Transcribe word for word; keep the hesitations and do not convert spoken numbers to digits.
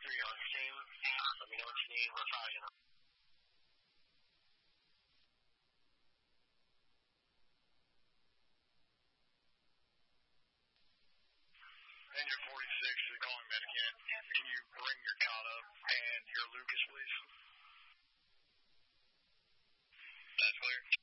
three on team. Let me know what you need. We're probably going to. Ranger forty-six is calling Medicare. Can you bring your cot up and your Lucas, please? That's clear.